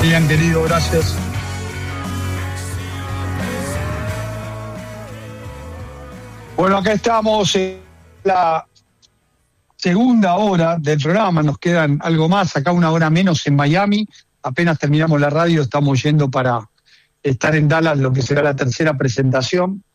Bien, querido, gracias. Bueno, acá estamos en la segunda hora del programa, nos quedan algo más, acá una hora menos en Miami, apenas terminamos la radio, estamos yendo para estar en Dallas, lo que será la tercera presentación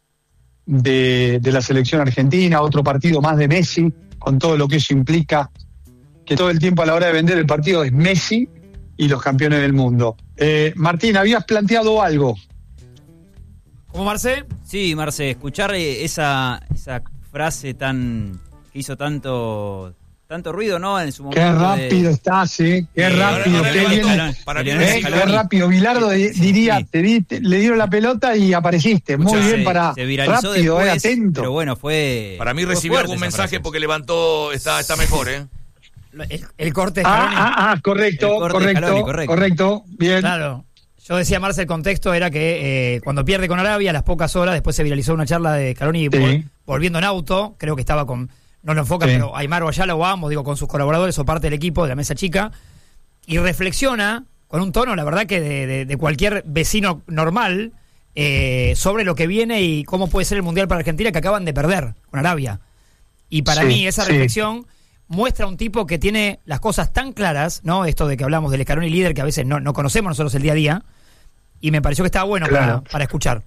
de la selección argentina, otro partido más de Messi, con todo lo que eso implica, que todo el tiempo a la hora de vender el partido es Messi y los campeones del mundo. Martín, habías planteado algo. ¿Cómo, Marce? Sí, Marce, escuchar esa frase que hizo tanto ruido, ¿no? En su momento. Qué rápido estás, Qué rápido, qué bien. Qué rápido. Bilardo diría, sí. Le dieron la pelota y apareciste. Muy bien para. Se viralizó rápido, después, atento. Pero bueno, fue. Para mí recibió algún mensaje porque levantó, está mejor, El corte de Scaloni. Correcto. Bien. Claro. Yo decía, Marce, el contexto era que cuando pierde con Arabia, a las pocas horas, después se viralizó una charla de Scaloni volviendo en auto, creo que estaba con, no lo enfoca, pero Aymar o Ayala o ambos, con sus colaboradores o parte del equipo de la mesa chica, y reflexiona con un tono, la verdad, que de cualquier vecino normal, sobre lo que viene y cómo puede ser el Mundial para Argentina, que acaban de perder con Arabia. Y para mí esa reflexión muestra un tipo que tiene las cosas tan claras, ¿no? Esto de que hablamos del Scaloni líder, que a veces no conocemos nosotros el día a día, y me pareció que estaba bueno para escuchar.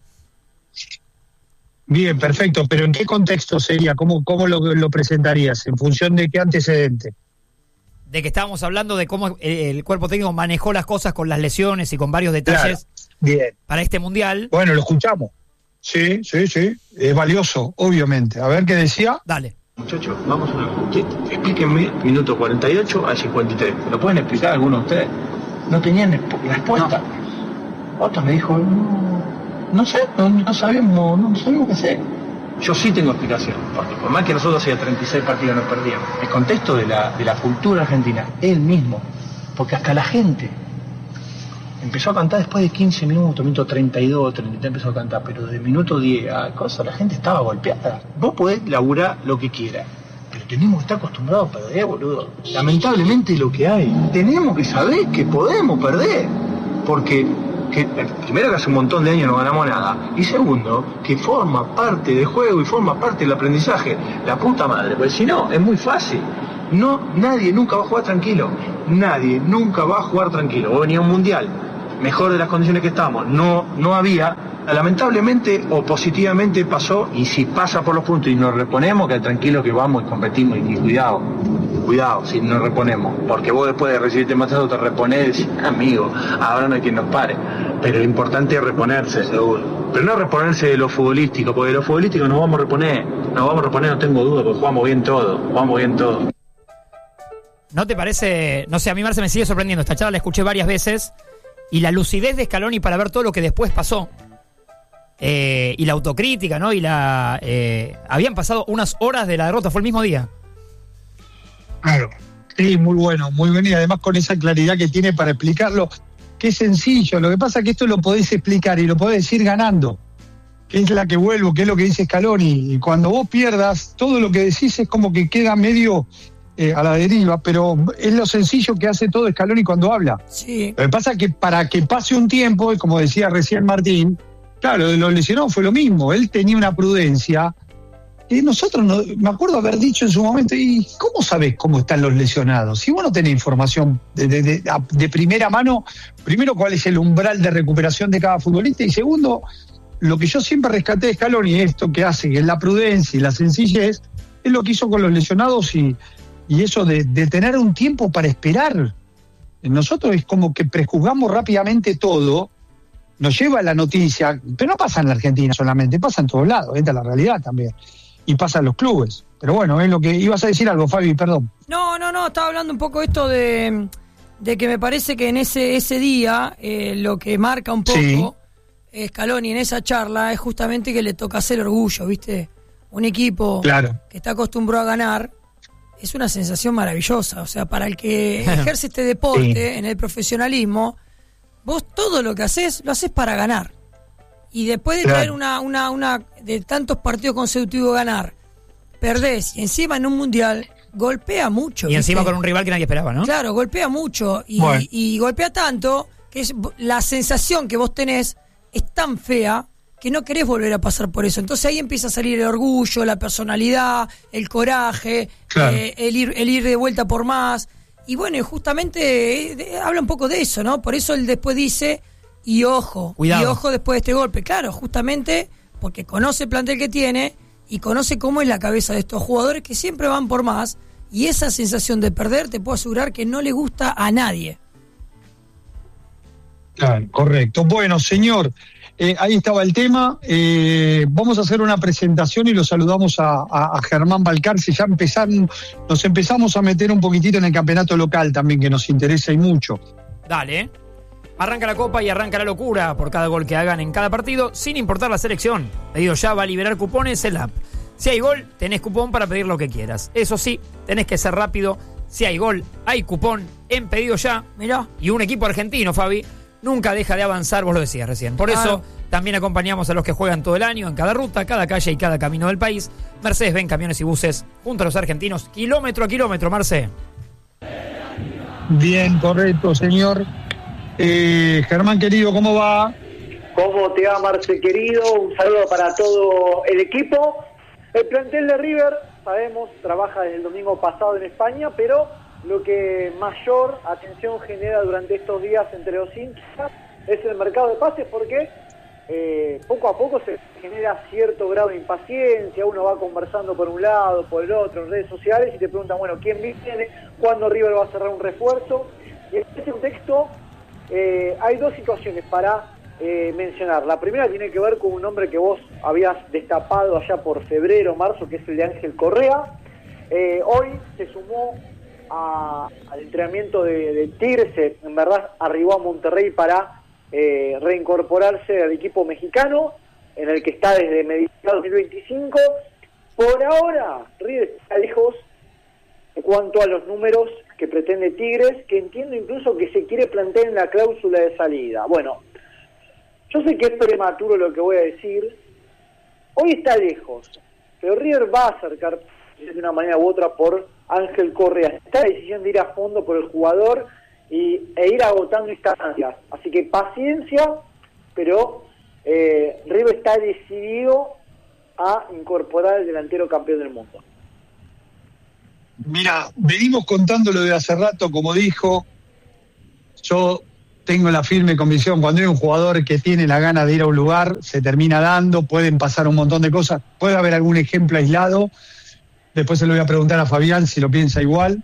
Bien, perfecto, pero ¿en qué contexto sería? ¿Cómo lo presentarías? ¿En función de qué antecedente? De que estábamos hablando de cómo el cuerpo técnico manejó las cosas con las lesiones y con varios detalles para este Mundial. Bueno, lo escuchamos. Sí, es valioso, obviamente. A ver qué decía. Dale. Muchachos, vamos a ver. Explíquenme, minuto 48 al 53. ¿Lo pueden explicar alguno de ustedes? No tenían respuesta. No. Otro me dijo, no sé, no sabemos qué hacer. Yo sí tengo explicación, porque por más que nosotros hacía 36 partidos no perdíamos, el contexto de la cultura argentina, él mismo, porque hasta la gente empezó a cantar después de 15 minutos, minuto 32, 33 empezó a cantar, pero de minuto 10 la gente estaba golpeada. Vos podés laburar lo que quieras, pero tenemos que estar acostumbrados a perder, boludo. Lamentablemente lo que hay, tenemos que saber que podemos perder, porque primero que hace un montón de años no ganamos nada, y segundo, que forma parte del juego y forma parte del aprendizaje. La puta madre, porque si no, es muy fácil. Nadie nunca va a jugar tranquilo. Nadie nunca va a jugar tranquilo. Vos venía a un mundial, mejor de las condiciones que estamos. No había, lamentablemente o positivamente pasó, y si pasa por los puntos y nos reponemos, que tranquilo que vamos y competimos, y cuidado si nos reponemos, porque vos después de recibirte matazo te reponés y decís, amigo, ahora no hay quien nos pare. Pero lo importante es reponerse, seguro. Pero no reponerse de lo futbolístico, porque de lo futbolístico nos vamos a reponer, no tengo duda, porque jugamos bien todo. ¿No te parece? No sé, a mí Marce me sigue sorprendiendo. Esta charla la escuché varias veces, y la lucidez de Scaloni para ver todo lo que después pasó, y la autocrítica, ¿no? Y habían pasado unas horas de la derrota, fue el mismo día. Claro, sí, muy bueno, y además con esa claridad que tiene para explicarlo, que es sencillo. Lo que pasa es que esto lo podés explicar y lo podés decir ganando, que es la que vuelvo, que es lo que dice Scaloni, y cuando vos pierdas, todo lo que decís es como que queda medio a la deriva, pero es lo sencillo que hace todo Scaloni cuando habla. Sí. Lo que pasa es que para que pase un tiempo, y como decía recién Martín, claro, de los lesionados fue lo mismo, él tenía una prudencia. Y nosotros, me acuerdo haber dicho en su momento, ¿y cómo sabés cómo están los lesionados? Si vos no tenés información de primera mano, primero, cuál es el umbral de recuperación de cada futbolista, y segundo, lo que yo siempre rescaté de Scaloni, esto que hace, que es la prudencia y la sencillez, es lo que hizo con los lesionados y eso de tener un tiempo para esperar. Nosotros es como que prejuzgamos rápidamente todo, nos lleva a la noticia, pero no pasa en la Argentina solamente, pasa en todos lados, esta es la realidad también. Y pasa en los clubes. Pero bueno, es lo que ibas a decir algo, Fabi, perdón. No, estaba hablando un poco esto de que me parece que en ese día lo que marca un poco Scaloni en esa charla es justamente que le toca hacer orgullo, ¿viste? Un equipo que está acostumbrado a ganar es una sensación maravillosa. O sea, para el que ejerce este deporte en el profesionalismo, vos todo lo que haces, lo haces para ganar. Y después de traer una de tantos partidos consecutivos ganar, perdés, y encima en un mundial golpea mucho. Y encima con un rival que nadie esperaba, ¿no? Claro, golpea mucho y golpea tanto que es la sensación que vos tenés es tan fea que no querés volver a pasar por eso. Entonces ahí empieza a salir el orgullo, la personalidad, el coraje, claro. el ir de vuelta por más. Y bueno, justamente habla un poco de eso, ¿no? Por eso él después dice, y ojo después de este golpe. Claro, justamente porque conoce el plantel que tiene y conoce cómo es la cabeza de estos jugadores que siempre van por más, y esa sensación de perder te puedo asegurar que no le gusta a nadie. Claro, correcto. Bueno, señor, ahí estaba el tema. Vamos a hacer una presentación y lo saludamos a Germán Balcarce. Ya nos empezamos a meter un poquitito en el campeonato local también, que nos interesa y mucho. Dale. Arranca la Copa y arranca la locura por cada gol que hagan en cada partido, sin importar la selección. Pedido Ya va a liberar cupones en la app. Si hay gol, tenés cupón para pedir lo que quieras. Eso sí, tenés que ser rápido. Si hay gol, hay cupón en Pedido Ya. Mirá. Y un equipo argentino, Fabi, nunca deja de avanzar, vos lo decías recién. Por eso también acompañamos a los que juegan todo el año, en cada ruta, cada calle y cada camino del país. Mercedes-Benz Camiones y Buses, junto a los argentinos, kilómetro a kilómetro, Marce. Bien, correcto, señor. Germán, querido, ¿cómo va? ¿Cómo te va, Marce, querido? Un saludo para todo el equipo. El plantel de River, sabemos, trabaja desde el domingo pasado en España, pero lo que mayor atención genera durante estos días entre los hinchas es el mercado de pases, porque poco a poco se genera cierto grado de impaciencia. Uno va conversando por un lado, por el otro, en redes sociales, y te preguntan, bueno, ¿quién viene? ¿Cuándo River va a cerrar un refuerzo? Y en este contexto hay dos situaciones para mencionar. La primera tiene que ver con un nombre que vos habías destapado allá por febrero, marzo, que es el de Ángel Correa. Hoy se sumó al entrenamiento de Tigres, en verdad arribó a Monterrey para reincorporarse al equipo mexicano, en el que está desde mediados de 2025. Por ahora, River está lejos en cuanto a los números que pretende Tigres, que entiendo incluso que se quiere plantear en la cláusula de salida. Bueno, yo sé que es prematuro lo que voy a decir. Hoy está lejos, pero River va a acercar de una manera u otra por Ángel Correa. Está la decisión de ir a fondo por el jugador e ir agotando instancias. Así que paciencia, pero River está decidido a incorporar al delantero campeón del mundo. Mira, venimos contándolo de hace rato, como dijo. Yo tengo la firme convicción, cuando hay un jugador que tiene la gana de ir a un lugar, se termina dando, pueden pasar un montón de cosas, puede haber algún ejemplo aislado, después se lo voy a preguntar a Fabián si lo piensa igual.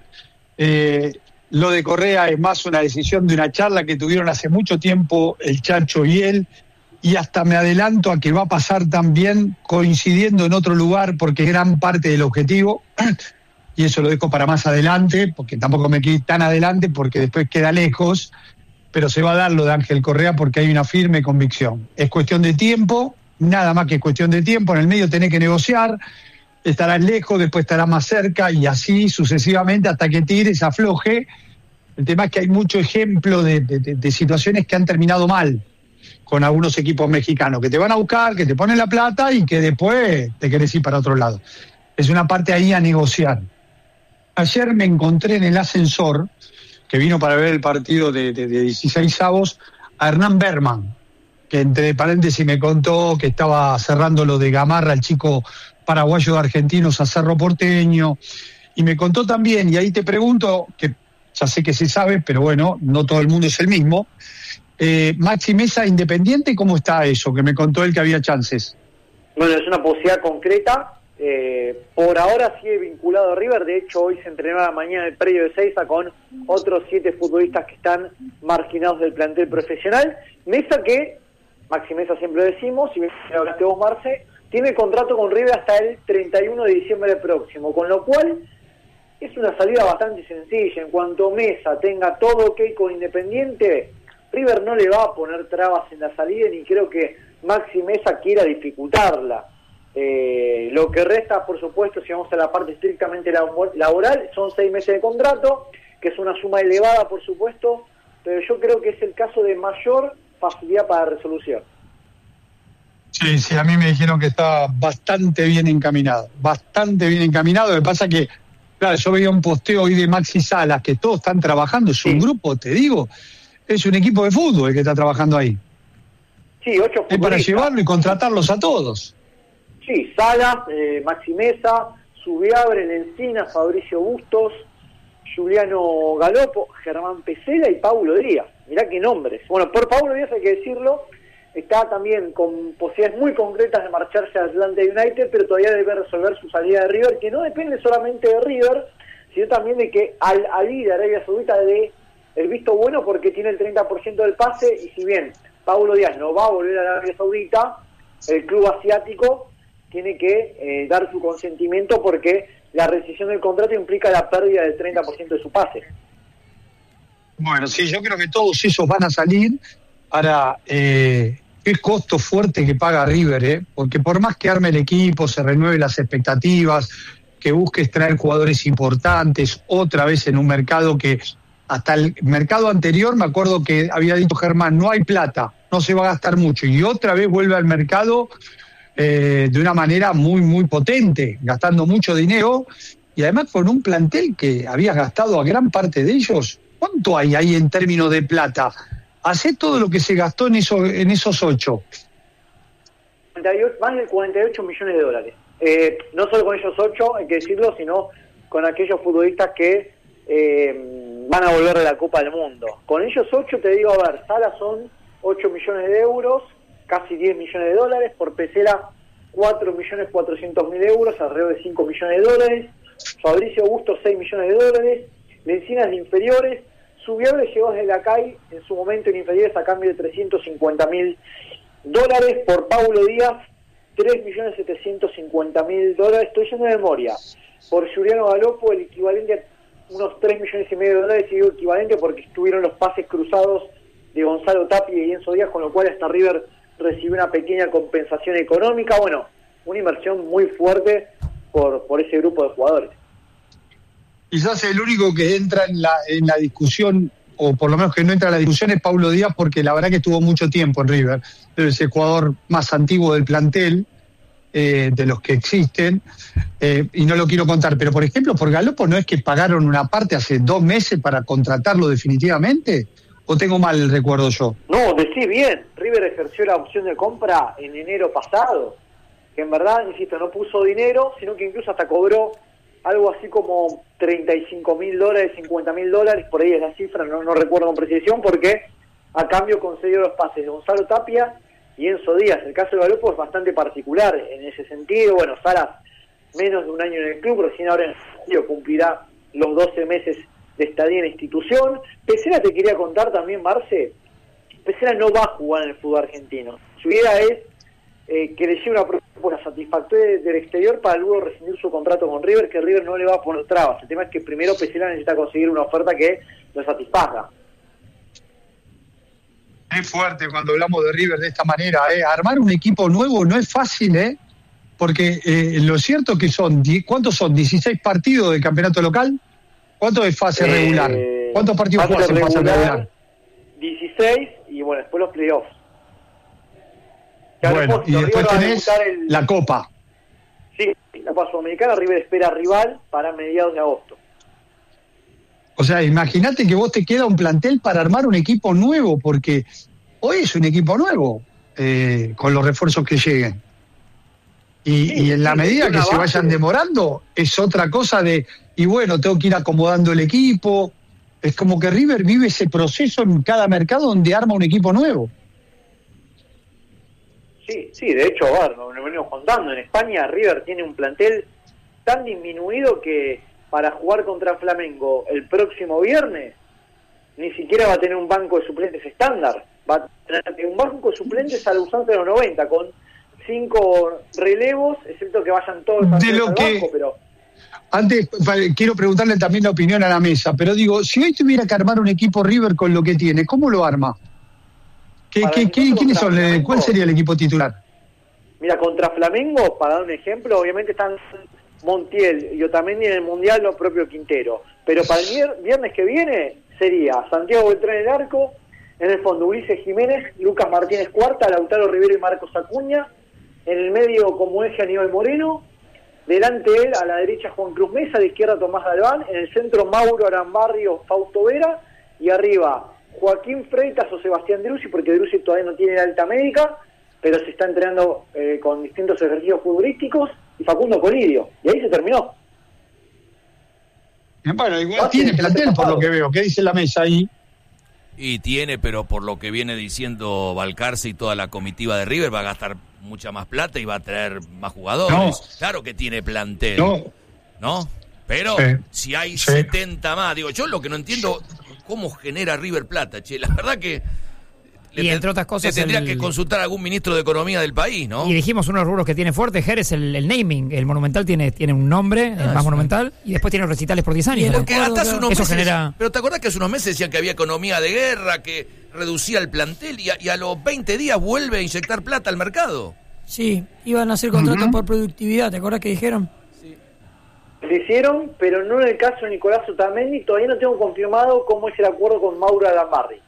Lo de Correa es más una decisión de una charla que tuvieron hace mucho tiempo el Chacho y él, y hasta me adelanto a que va a pasar también coincidiendo en otro lugar, porque es gran parte del objetivo, y eso lo dejo para más adelante, porque tampoco me quedé tan adelante, porque después queda lejos, pero se va a dar lo de Ángel Correa porque hay una firme convicción. Es cuestión de tiempo, nada más que cuestión de tiempo, en el medio tenés que negociar, estarás lejos, después estarás más cerca, y así sucesivamente hasta que Tigres afloje. El tema es que hay mucho ejemplo de situaciones que han terminado mal con algunos equipos mexicanos, que te van a buscar, que te ponen la plata y que después te querés ir para otro lado. Es una parte ahí a negociar. Ayer me encontré en el ascensor, que vino para ver el partido de 16avos, a Hernán Berman, que entre paréntesis me contó que estaba cerrando lo de Gamarra, el chico paraguayo de Argentinos, a Cerro Porteño, y me contó también, y ahí te pregunto, que ya sé que se sabe, pero bueno, no todo el mundo es el mismo, Maxi Mesa Independiente, ¿cómo está eso? Que me contó él que había chances. Bueno, es una posibilidad concreta. Por ahora sigue vinculado a River. De hecho, hoy se entrenó a la mañana el predio de Seiza con otros 7 futbolistas que están marginados del plantel profesional. Mesa, que Maxi Mesa siempre lo decimos, y me hablaste vos, Marce, tiene contrato con River hasta el 31 de diciembre próximo, con lo cual es una salida bastante sencilla. En cuanto Mesa tenga todo ok con Independiente, River no le va a poner trabas en la salida, ni creo que Maxi Mesa quiera dificultarla. Lo que resta, por supuesto, si vamos a la parte estrictamente laboral, son 6 meses de contrato, que es una suma elevada, por supuesto, pero yo creo que es el caso de mayor facilidad para resolución. Sí, a mí me dijeron que está bastante bien encaminado. Lo que pasa que, claro, yo veía un posteo hoy de Maxi Salas, que todos están trabajando, es un grupo, te digo, Es un equipo de fútbol el que está trabajando ahí. Sí, 8 futbolistas. Es para llevarlo y contratarlos a todos. Sí, Salas, Maxi Meza, Subiabre, Lencina, Fabricio Bustos, Juliano Galopo, Germán Pesela y Paulo Díaz. Mirá qué nombres. Bueno, por Paulo Díaz hay que decirlo, está también con posibilidades muy concretas de marcharse a Atlanta United, pero todavía debe resolver su salida de River, que no depende solamente de River, sino también de que Al-Ahly de Arabia Saudita dé el visto bueno porque tiene el 30% del pase, y si bien Paulo Díaz no va a volver a Arabia Saudita, el club asiático tiene que dar su consentimiento porque la rescisión del contrato implica la pérdida del 30% de su pase. Bueno, sí, yo creo que todos esos van a salir. Ahora, qué costo fuerte que paga River, porque por más que arme el equipo, se renueve las expectativas, que busque extraer jugadores importantes, otra vez en un mercado que hasta el mercado anterior, me acuerdo que había dicho Germán, no hay plata, no se va a gastar mucho, y otra vez vuelve al mercado de una manera muy, muy potente, gastando mucho dinero, y además con un plantel que había gastado a gran parte de ellos. ¿Cuánto hay ahí en términos de plata? Hacé todo lo que se gastó en esos 8. Más de 48 millones de dólares. No solo con ellos 8, hay que decirlo, sino con aquellos futbolistas que van a volver de la Copa del Mundo. Con ellos 8, te digo, a ver, Salas son 8 millones de euros, casi 10 millones de dólares, por Pesela 4.400.000 euros, alrededor de 5 millones de dólares, Fabricio Bustos 6 millones de dólares, Lencinas de inferiores, Subiabre llegó desde la CAI en su momento en inferiores a cambio de $350.000, por Paulo Díaz 3.750.000, estoy yendo de memoria, por Juliano Galopo el equivalente a unos 3,5 millones, y digo equivalente porque estuvieron los pases cruzados de Gonzalo Tapia y Enzo Díaz, con lo cual hasta River recibió una pequeña compensación económica. Bueno, una inversión muy fuerte por ese grupo de jugadores. Quizás el único que entra en la discusión, o por lo menos que no entra en la discusión, es Paulo Díaz, porque la verdad que estuvo mucho tiempo en River. Es el jugador más antiguo del plantel, de los que existen, y no lo quiero contar. Pero, por ejemplo, por Galopo, ¿no es que pagaron una parte hace 2 meses para contratarlo definitivamente? ¿O tengo mal el recuerdo yo? No, decís bien. River ejerció la opción de compra en enero pasado, que en verdad, insisto, no puso dinero, sino que incluso hasta cobró algo así como $35.000, $50.000, por ahí es la cifra, no recuerdo con precisión, porque a cambio concedió los pases de Gonzalo Tapia y Enzo Díaz. El caso de Galopo es bastante particular en ese sentido. Bueno, Salas menos de un año en el club, recién ahora en julio cumplirá los 12 meses de estadía en la institución. Pesela, te quería contar también, Marce, Pesela no va a jugar en el fútbol argentino. Su idea es que le lleve una propuesta satisfactoria del exterior para luego rescindir su contrato con River, que River no le va a poner trabas. El tema es que primero Pesela necesita conseguir una oferta que lo satisfaga. Es fuerte cuando hablamos de River de esta manera, armar un equipo nuevo no es fácil, porque lo cierto es que ¿cuántos son? ¿16 partidos del campeonato local? ¿Cuánto es fase regular? ¿Cuántos partidos juegas en fase regular? 16, y bueno, después los playoffs. Bueno, y después tenés la Copa. Sí, la Copa Sudamericana. River espera rival para mediados de agosto. O sea, imagínate que vos te queda un plantel para armar un equipo nuevo, porque hoy es un equipo nuevo, con los refuerzos que lleguen. Y en la medida que se vayan demorando, es otra cosa y bueno, tengo que ir acomodando el equipo. Es como que River vive ese proceso en cada mercado donde arma un equipo nuevo. Sí, de hecho, a ver, nos venimos contando, en España River tiene un plantel tan disminuido que para jugar contra Flamengo el próximo viernes ni siquiera va a tener un banco de suplentes estándar, va a tener un banco de suplentes a la usanza de los 90, con 5 relevos, excepto que vayan todos al banco, pero... Antes, quiero preguntarle también la opinión a la mesa, pero digo, si hoy tuviera que armar un equipo River con lo que tiene, ¿cómo lo arma? ¿Quiénes son? ¿Cuál sería el equipo titular? Mira, contra Flamengo, para dar un ejemplo, obviamente están Montiel y Otamendi en el Mundial, lo propio Quintero. Pero para el viernes que viene sería Santiago Beltrán en el arco, en el fondo Ulises Jiménez, Lucas Martínez Cuarta, Lautaro Rivero y Marcos Acuña, en el medio como eje Aníbal Moreno, delante él, a la derecha Juan Cruz Mesa, a la izquierda Tomás Galván, en el centro Mauro Arambarrio, Fausto Vera, y arriba Joaquín Freitas o Sebastián Driussi, porque Driussi todavía no tiene la alta médica, pero se está entrenando con distintos ejercicios futbolísticos, y Facundo Colidio, y ahí se terminó. Bueno, igual tiene plantel por lo que veo. ¿Qué dice la mesa ahí? Y tiene, pero por lo que viene diciendo Balcarce y toda la comitiva de River, va a gastar mucha más plata y va a traer más jugadores. No. Claro que tiene plantel, ¿no? Pero si hay 70 más, digo, yo lo que no entiendo, ¿cómo genera River plata, che? La verdad que... Y entre otras cosas... tendría que consultar a algún ministro de Economía del país, ¿no? Y dijimos uno de los rubros que tiene fuerte, Jerez, el naming. El Monumental tiene un nombre, el más monumental, y después tiene recitales por 10 años. Porque hasta hace unos meses... genera... Pero ¿te acordás que hace unos meses decían que había economía de guerra, que reducía el plantel, y a los 20 días vuelve a inyectar plata al mercado? Sí, iban a hacer contratos por productividad, ¿te acordás que dijeron? Se hicieron, pero no en el caso de Nicolás Otamendi. Todavía no tengo confirmado cómo es el acuerdo con Mauro Alambarri.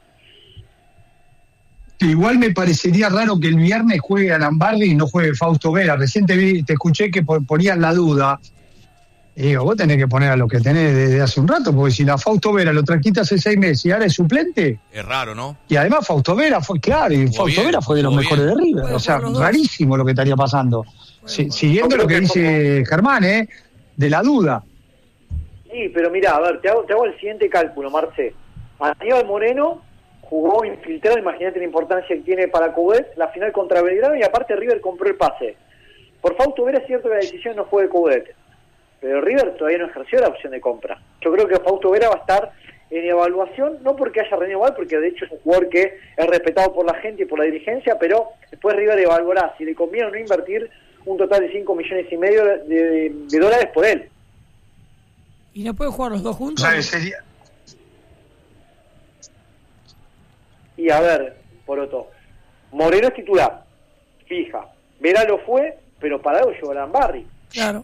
Igual me parecería raro que el viernes juegue Alambarri y no juegue Fausto Vera. Recién te escuché que ponían la duda. Y digo, vos tenés que poner a lo que tenés desde hace un rato, porque si la Fausto Vera lo trajiste hace 6 meses y ahora es suplente. Es raro, ¿no? Y además Fausto Vera fue, claro, y Fausto Vera fue de los mejores de River. O sea, rarísimo lo que estaría pasando. Siguiendo lo que dice Germán, de la duda. Sí, pero mirá, a ver, te hago el siguiente cálculo, Marce. Aníbal Moreno jugó infiltrado, imagínate la importancia que tiene para Coudet, la final contra Belgrano, y aparte River compró el pase. Por Fausto Vera es cierto que la decisión no fue de Coudet, pero River todavía no ejerció la opción de compra. Yo creo que Fausto Vera va a estar en evaluación, no porque haya rendido mal, porque de hecho es un jugador que es respetado por la gente y por la dirigencia, pero después River evaluará si le conviene o no invertir un total de 5,5 millones de dólares por él. ¿Y no pueden jugar los dos juntos? Sería... Y a ver, Poroto, Moreno es titular, fija. Vera lo fue, pero para algo llegó Alambarri. Claro.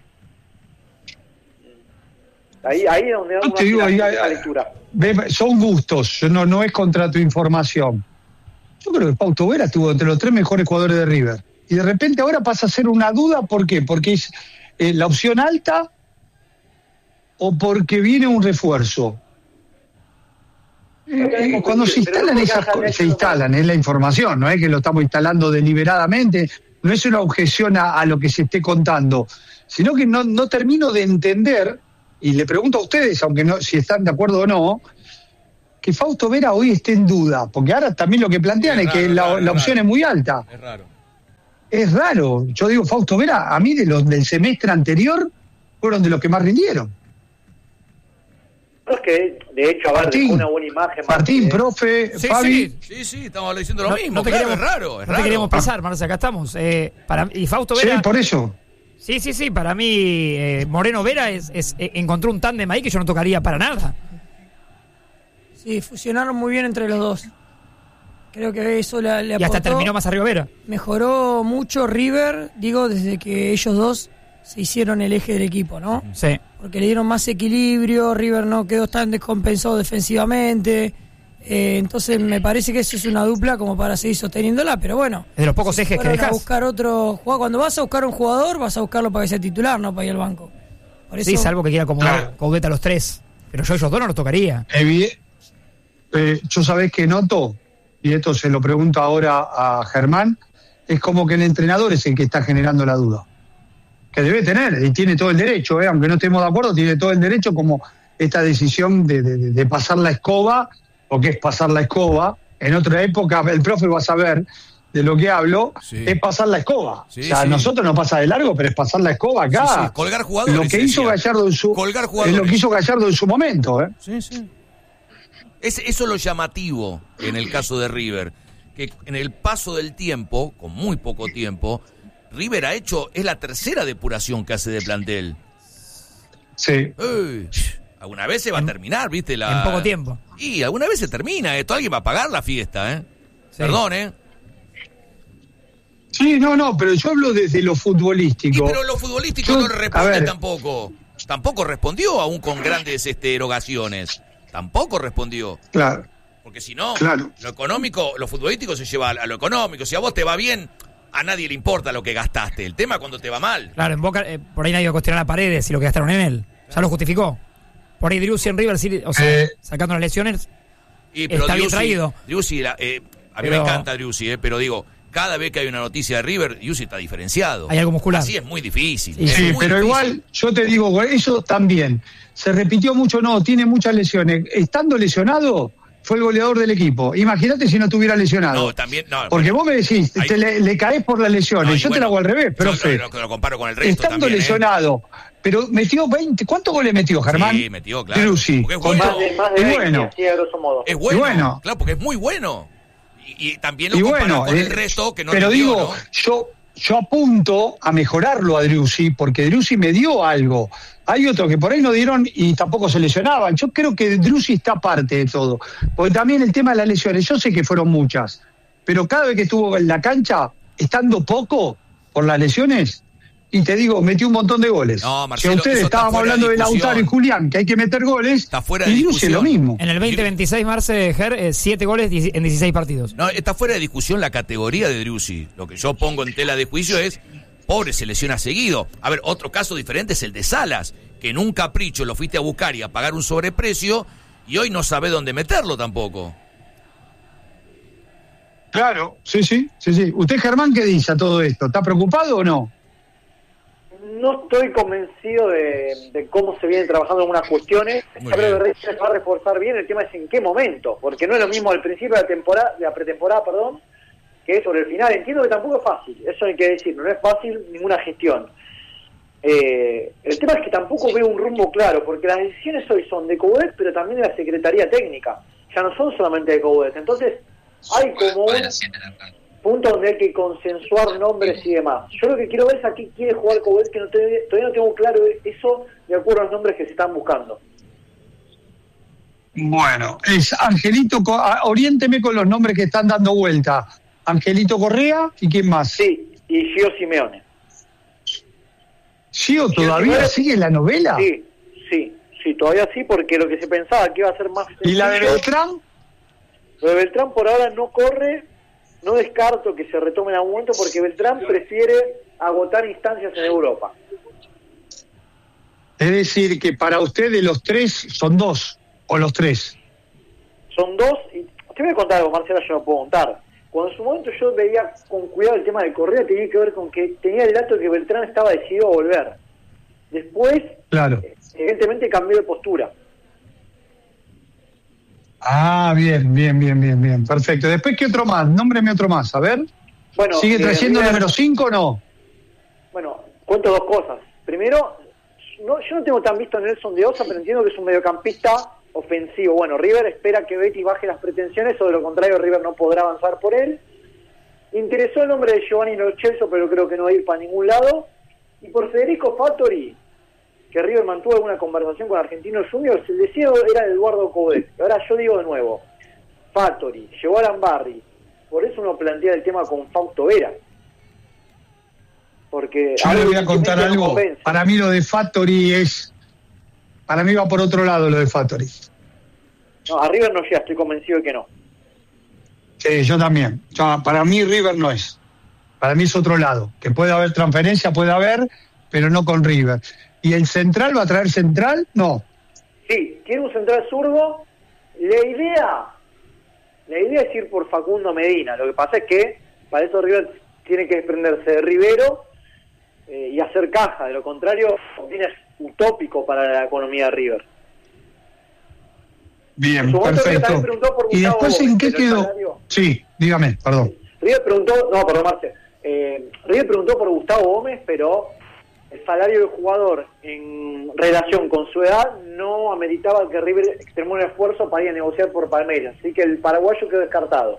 Ahí es donde da una lectura. Son gustos, no es contra tu información. Yo creo que Fausto Vera estuvo entre los 3 mejores jugadores de River. Y de repente ahora pasa a ser una duda, ¿por qué? Porque es la opción alta o porque viene un refuerzo. Cuando se instalan esas cosas, se instalan, es la información, no es que lo estamos instalando deliberadamente, no es una objeción a lo que se esté contando, sino que no termino de entender, y le pregunto a ustedes, aunque no, si están de acuerdo o no, que Fausto Vera hoy esté en duda, porque ahora también lo que plantean es que la opción es muy alta. Es raro. Es raro. Yo digo, Fausto Vera, a mí del semestre anterior, fueron de los que más rindieron. Es que, de hecho, a ver, dejó una buena imagen. Martín, profe, sí, Fabi. Sí, estamos diciendo lo mismo. No te claro, queremos, es raro. No te queríamos pasar, Marce, acá estamos. Y Fausto Vera... Sí, por eso. Sí, para mí Moreno Vera encontró un tándem ahí que yo no tocaría para nada. Sí, fusionaron muy bien entre los dos. Creo que eso le aportó. Y hasta terminó más arriba Vera. Mejoró mucho River, desde que ellos dos se hicieron el eje del equipo, ¿no? Sí. Porque le dieron más equilibrio, River no quedó tan descompensado defensivamente. Entonces me parece que eso es una dupla como para seguir sosteniéndola, pero bueno. Es de los pocos ejes que dejas. A buscar otro jugador. Cuando vas a buscar un jugador, vas a buscarlo para que sea titular, no para ir al banco. Por eso, sí, salvo que quiera acomodar Coudet a los 3. Pero yo ellos dos no los tocaría. Yo sabés que noto, y esto se lo pregunto ahora a Germán, es como que el entrenador es el que está generando la duda. Que debe tener, y tiene todo el derecho, aunque no estemos de acuerdo, tiene todo el derecho, como esta decisión de pasar la escoba, porque es pasar la escoba. En otra época, el profe va a saber de lo que hablo, es pasar la escoba. Sí, o sea, nosotros no pasa de largo, pero es pasar la escoba acá. Sí, colgar jugadores. Lo que hizo Gallardo en su, colgar jugadores. Es lo que hizo Gallardo en su momento. Sí. Eso es lo llamativo en el caso de River, que en el paso del tiempo, con muy poco tiempo, River es la tercera depuración que hace de plantel. Sí. Alguna vez se va a terminar, ¿viste? En poco tiempo. Y alguna vez se termina esto, alguien va a pagar la fiesta, Sí. Perdón, Sí, no, pero yo hablo desde lo futbolístico. Pero lo futbolístico no le responde tampoco. Tampoco respondió aún con grandes erogaciones. Tampoco respondió. Claro. Porque si no, lo económico, lo futbolístico se lleva a lo económico. Si a vos te va bien, a nadie le importa lo que gastaste. El tema es cuando te va mal. Claro, en Boca, por ahí nadie va a cuestionar a Paredes y lo que gastaron en él. Ya lo justificó. Por ahí Driussi en River, sacando las lesiones, está bien traído. Driussi, a mí me encanta Driussi, pero digo, cada vez que hay una noticia de River, Driussi está diferenciado. Hay algo muscular. Así es muy difícil. Sí, pero difícil. Igual, yo te digo, eso también. Se repitió mucho, tiene muchas lesiones. Estando lesionado, fue el goleador del equipo. Imagínate si no estuviera lesionado. No, también, no. Porque vos me decís, le caes por las lesiones. Yo te lo hago al revés, profe. Lo comparo con el resto estando también, lesionado, pero metió 20. ¿Cuántos goles metió, Germán? Sí, metió, claro. Driussi. Más de 20, así a grosso modo. Es bueno, claro, porque es muy bueno. Y también lo comparo con el resto que no pero metió, digo, ¿no? yo apunto a mejorarlo a Driussi, porque Driussi me dio algo. Hay otros que por ahí no dieron y tampoco se lesionaban. Yo creo que Driussi está aparte de todo. Porque también el tema de las lesiones, yo sé que fueron muchas, pero cada vez que estuvo en la cancha, estando poco por las lesiones, y te digo, metió un montón de goles. No, Marcelo, si a ustedes estábamos hablando de Lautaro y Julián, que hay que meter goles, está fuera de Driussi es lo mismo. En el 2026, Marce, 7 goles en 16 partidos. No, está fuera de discusión la categoría de Driussi. Lo que yo pongo en tela de juicio es, pobre, se lesiona seguido. A ver, otro caso diferente es el de Salas, que en un capricho lo fuiste a buscar y a pagar un sobreprecio, y hoy no sabe dónde meterlo tampoco. Claro, sí. ¿Usted, Germán, qué dice a todo esto? ¿Está preocupado o no? No estoy convencido de cómo se vienen trabajando algunas cuestiones. Creo que se va a reforzar bien. El tema es en qué momento, porque no es lo mismo al principio de la pretemporada, que sobre el final. Entiendo que tampoco es fácil, eso hay que decirlo, no es fácil ninguna gestión. El tema es que tampoco veo un rumbo claro, porque las decisiones hoy son de Coudet, pero también de la Secretaría Técnica. Ya no son solamente de Coudet. Entonces, hay como un punto donde hay que consensuar nombres y demás. Yo lo que quiero ver es a qué quiere jugar Coudet, que todavía no tengo claro eso de acuerdo a los nombres que se están buscando. Bueno, es Angelito, oriénteme con los nombres que están dando vuelta. Angelito Correa, ¿y quién más? Sí, y Gio Simeone. ¿Gio todavía sigue la novela? Sí, todavía sí, porque lo que se pensaba que iba a ser más sencillo. ¿Y la de Beltrán? Lo de Beltrán por ahora no corre, no descarto que se retome en algún momento, porque Beltrán prefiere agotar instancias en Europa. Es decir, que para usted de los 3 son 2, o los 3. Son 2, y te voy a contar algo, Marcela, yo no puedo contar. Cuando en su momento yo veía con cuidado el tema de Correa, tenía que ver con que tenía el dato de que Beltrán estaba decidido a volver. Después, claro, evidentemente cambió de postura. Ah, bien, perfecto. Después, ¿qué otro más? Nómbreme otro más, a ver. Bueno, ¿sigue trayendo el número 5 o no? Bueno, cuento 2 cosas. Primero, yo no tengo tan visto a Nelson de Osa, pero entiendo que es un mediocampista ofensivo. Bueno, River espera que Betis baje las pretensiones, o de lo contrario River no podrá avanzar por él. Interesó el nombre de Giovanni Lo Celso, pero creo que no va a ir para ningún lado. Y por Federico Fattori, que River mantuvo alguna conversación con Argentinos Juniors, el deseo era de Eduardo Coudet. Ahora yo digo de nuevo, Fattori, llegó a Lambarri, por eso uno plantea el tema con Fausto Vera. Porque yo le voy a contar algo, para mí lo de Fattori para mí va por otro lado lo de Fattori. No, a River no llega, estoy convencido de que no. Sí, yo también. Para mí River no es. Para mí es otro lado. Que puede haber transferencia, puede haber, pero no con River. ¿Y el central va a traer central? No. Sí, tiene un central zurdo. La idea es ir por Facundo Medina. Lo que pasa es que para eso River tiene que desprenderse de Rivero y hacer caja. De lo contrario, es utópico para la economía de River. Bien, perfecto. ¿Y después en qué quedó? Sí, dígame, perdón. River preguntó, River preguntó por Gustavo Gómez, pero el salario del jugador en relación con su edad no ameritaba que River extremó un esfuerzo para ir a negociar por Palmeiras, así que el paraguayo quedó descartado.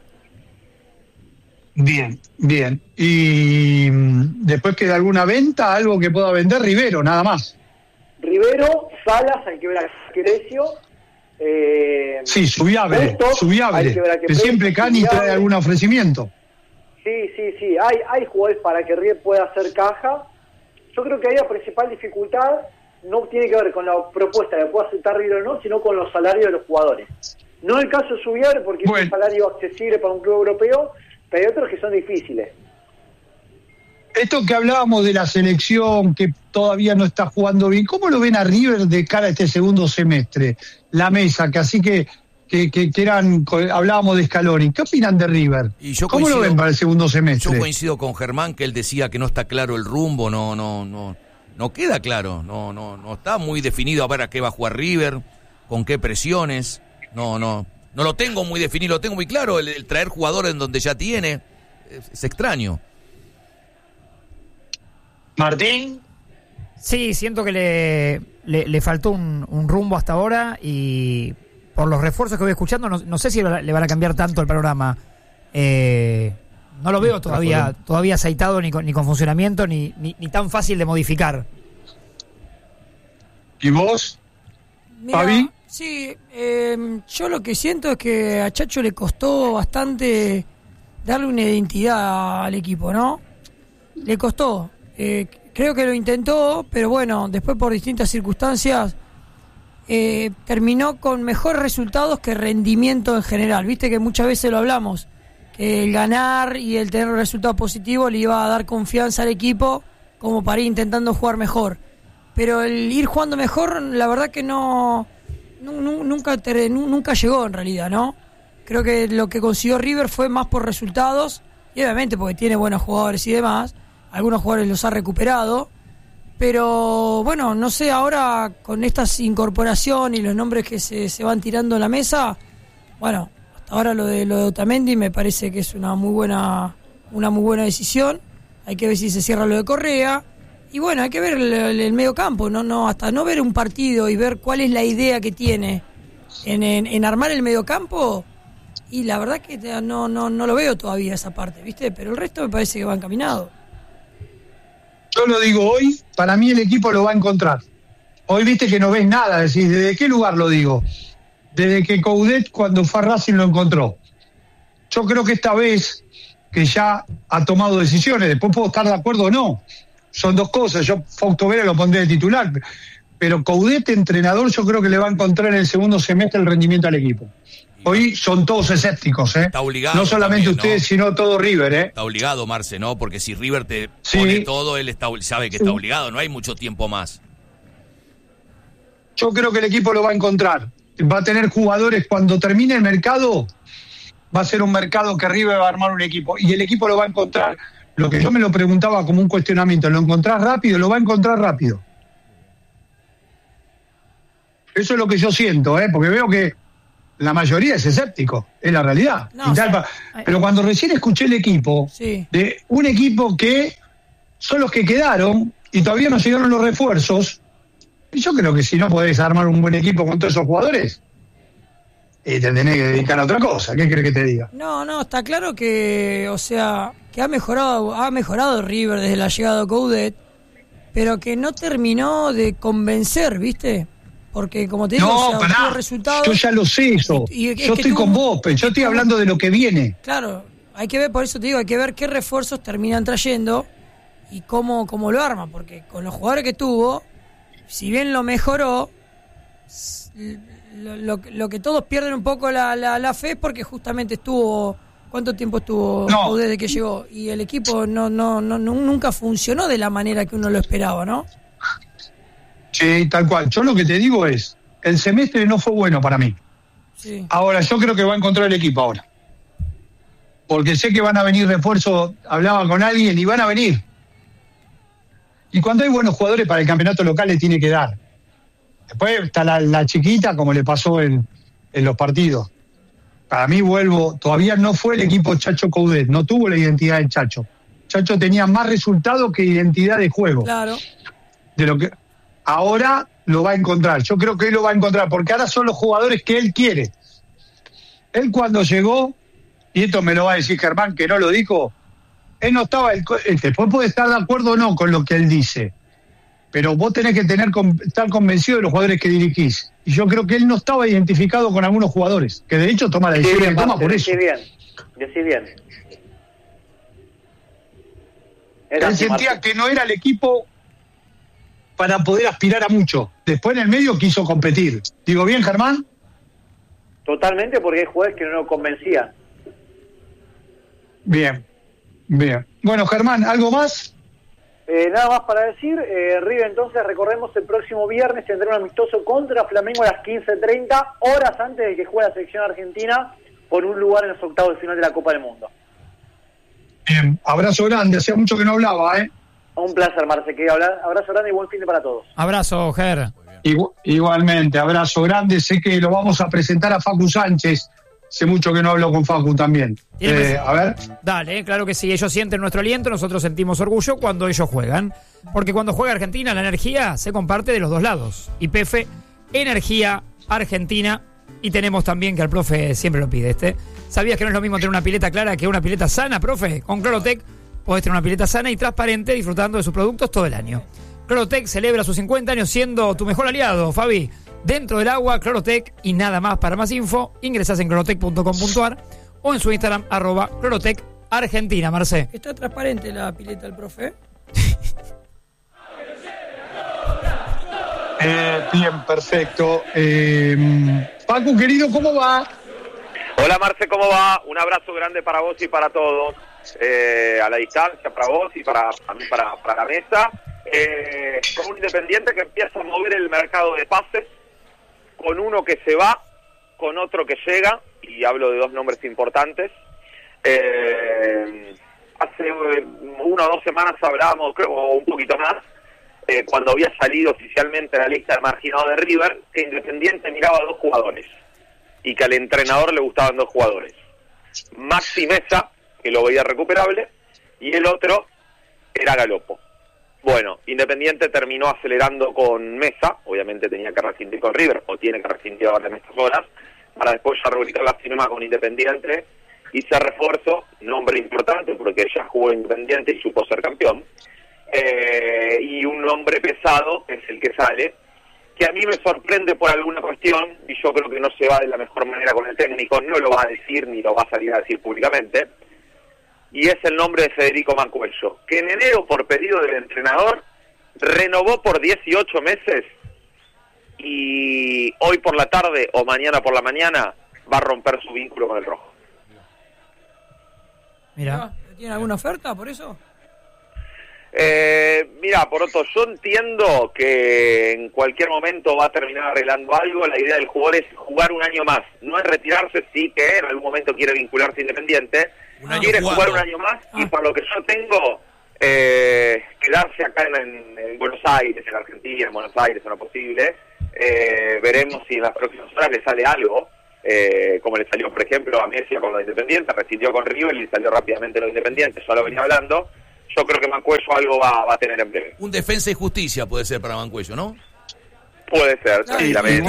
Bien. ¿Y después queda alguna venta, algo que pueda vender? Rivero, nada más. Rivero, Salas, hay que ver a qué precio. Sí, Subiable, que siempre Cani trae algún ofrecimiento. Sí, hay jugadores para que River pueda hacer caja. Yo creo que ahí la principal dificultad no tiene que ver con la propuesta que pueda aceptar River o no, sino con los salarios de los jugadores. No el caso de Subiable, porque es un salario accesible para un club europeo, pero hay otros que son difíciles. Esto que hablábamos de la selección, que todavía no está jugando bien, ¿cómo lo ven a River de cara a este segundo semestre? La mesa, que así que que eran, hablábamos de Scaloni. ¿Qué opinan de River? Y yo ¿Cómo lo ven para el segundo semestre? Yo coincido con Germán, que él decía que no está claro el rumbo, no queda claro, no está muy definido a ver a qué va a jugar River, con qué presiones, no lo tengo muy definido, lo tengo muy claro, el traer jugadores en donde ya tiene, es extraño. Martín. Sí, siento que le faltó un rumbo hasta ahora y por los refuerzos que voy escuchando no sé si le van a cambiar tanto el panorama. No lo veo todavía aceitado ni con funcionamiento ni tan fácil de modificar. ¿Y vos, Mirá, Fabi? Sí, yo lo que siento es que a Chacho le costó bastante darle una identidad al equipo, ¿no? Le costó. Creo que lo intentó, pero bueno, después por distintas circunstancias terminó con mejores resultados que rendimiento en general. Viste que muchas veces lo hablamos, que el ganar y el tener resultados positivos le iba a dar confianza al equipo como para ir intentando jugar mejor. Pero el ir jugando mejor, la verdad que nunca llegó en realidad, ¿no? Creo que lo que consiguió River fue más por resultados, y obviamente porque tiene buenos jugadores y demás. Algunos jugadores los ha recuperado, pero bueno, no sé, ahora con estas incorporaciones y los nombres que se van tirando en la mesa, bueno, hasta ahora lo de Otamendi me parece que es una muy buena decisión. Hay que ver si se cierra lo de Correa. Y bueno, hay que ver el medio campo, no hasta no ver un partido y ver cuál es la idea que tiene en armar el medio campo. Y la verdad que no lo veo todavía esa parte, ¿viste? Pero el resto me parece que va encaminado. Yo lo digo hoy, para mí el equipo lo va a encontrar. Hoy viste que no ves nada, decís, ¿desde qué lugar lo digo? Desde que Coudet cuando fue a Racing lo encontró. Yo creo que esta vez que ya ha tomado decisiones, después puedo estar de acuerdo o no. Son dos cosas, yo Fausto Vera lo pondré de titular, pero Coudet, entrenador, yo creo que le va a encontrar en el segundo semestre el rendimiento al equipo. Hoy son todos escépticos, ¿eh? Está obligado. No solamente también, ustedes, ¿no? Sino todo River, ¿eh? Está obligado, Marce, ¿no? Porque si River te pone todo, él sabe que está obligado, no hay mucho tiempo más. Yo creo que el equipo lo va a encontrar. Va a tener jugadores, cuando termine el mercado, va a ser un mercado que River va a armar un equipo. Y el equipo lo va a encontrar. Lo que yo me lo preguntaba como un cuestionamiento, ¿lo encontrás rápido? Lo va a encontrar rápido. Eso es lo que yo siento, porque veo que la mayoría es escéptico, es la realidad. No, pero cuando recién escuché el equipo, sí, de un equipo que son los que quedaron y todavía no llegaron los refuerzos, yo creo que si no podés armar un buen equipo con todos esos jugadores, te tenés que dedicar a otra cosa. ¿Qué crees que te diga? No, está claro que, o sea, que ha mejorado River desde la llegada de Coudet, pero que no terminó de convencer, ¿viste? Porque como te digo, tuvo resultados. Yo ya lo sé eso. Yo estoy con vos, pero yo estoy hablando de lo que viene. Claro, hay que ver, por eso te digo, hay que ver qué refuerzos terminan trayendo y cómo lo arma, porque con los jugadores que tuvo, si bien lo mejoró, lo que todos pierden un poco la fe es porque justamente estuvo. ¿Cuánto tiempo estuvo desde que llegó? Y el equipo nunca funcionó de la manera que uno lo esperaba, ¿no? Sí, tal cual. Yo lo que te digo es, el semestre no fue bueno para mí. Sí. Ahora, yo creo que va a encontrar el equipo ahora. Porque sé que van a venir refuerzos, hablaba con alguien y van a venir. Y cuando hay buenos jugadores para el campeonato local le tiene que dar. Después está la chiquita, como le pasó en los partidos. Para mí todavía no fue el equipo Chacho Coudet, no tuvo la identidad del Chacho. Chacho tenía más resultados que identidad de juego. Claro. De lo que ahora lo va a encontrar. Yo creo que él lo va a encontrar, porque ahora son los jugadores que él quiere. Él cuando llegó, y esto me lo va a decir Germán, que no lo dijo, él no estaba, después puede estar de acuerdo o no con lo que él dice, pero vos tenés que estar convencido de los jugadores que dirigís. Y yo creo que él no estaba identificado con algunos jugadores, que de hecho toma la decisión que toma por eso. Decí bien. Él sentía que no era el equipo para poder aspirar a mucho. Después en el medio quiso competir. ¿Digo bien, Germán? Totalmente, porque hay jugadores que no lo convencían. Bien. Bueno, Germán, ¿algo más? Nada más para decir, River entonces, recordemos, el próximo viernes tendrá un amistoso contra Flamengo a las 15:30, horas antes de que juegue la selección argentina por un lugar en los octavos de final de la Copa del Mundo. Abrazo grande, hacía mucho que no hablaba, Un placer, Marce, que abrazo grande y buen fin de para todos. Abrazo, Ger. Igualmente, abrazo grande, sé que lo vamos a presentar a Facu Sánchez. Hace mucho que no hablo con Facu también. A ver. Dale, claro que sí. Ellos sienten nuestro aliento, nosotros sentimos orgullo cuando ellos juegan. Porque cuando juega Argentina, la energía se comparte de los dos lados. YPF, energía argentina. Y tenemos también, que al profe siempre lo pide ¿Sabías que no es lo mismo tener una pileta clara que una pileta sana, profe? Con Clorotec podés tener una pileta sana y transparente disfrutando de sus productos todo el año. Clorotec celebra sus 50 años siendo tu mejor aliado, Fabi. Dentro del agua, Clorotec y nada más. Para más info, ingresás en clorotec.com.ar o en su Instagram, @Clorotec Argentina, Marce. Está transparente la pileta del profe. Bien, perfecto. Facu, querido, ¿cómo va? Hola, Marce, ¿cómo va? Un abrazo grande para vos y para todos. A la distancia, para vos y para mí, para la mesa. Con un Independiente que empieza a mover el mercado de pases, con uno que se va, con otro que llega, y hablo de dos nombres importantes. Hace 1 o 2 semanas hablábamos, creo, o un poquito más, cuando había salido oficialmente la lista de marginados de River, que Independiente miraba a 2 jugadores, y que al entrenador le gustaban 2 jugadores. Maxi Mesa, que lo veía recuperable, y el otro era Galopo. Bueno, Independiente terminó acelerando con Mesa, obviamente tenía que rescindir con River, o tiene que rescindir ahora en estas horas, para después ya reubicar la firma con Independiente, y se refuerzo, nombre importante, porque ya jugó Independiente y supo ser campeón, y un nombre pesado, es el que sale, que a mí me sorprende por alguna cuestión, y yo creo que no se va de la mejor manera con el técnico, no lo va a decir, ni lo va a salir a decir públicamente, y es el nombre de Federico Mancuello, que en enero, por pedido del entrenador, renovó por 18 meses, y hoy por la tarde o mañana por la mañana va a romper su vínculo con el rojo. Mira, ¿Tiene alguna oferta por eso? Mira, Poroto, yo entiendo que en cualquier momento va a terminar arreglando algo. La idea del jugador es jugar un año más, no es retirarse, sí que en algún momento quiere vincularse a Independiente, quiere jugar un año más, y por lo que yo tengo, quedarse acá en Buenos Aires, en Argentina, en Buenos Aires, es no posible. Veremos si en las próximas horas le sale algo, como le salió, por ejemplo, a Messi con lo de Independiente, rescindió con River y le salió rápidamente lo de Independiente, ya lo venía hablando. Yo creo que Mancuello algo va a tener en breve. Un Defensa y Justicia puede ser para Mancuello, ¿no? Puede ser, tranquilamente.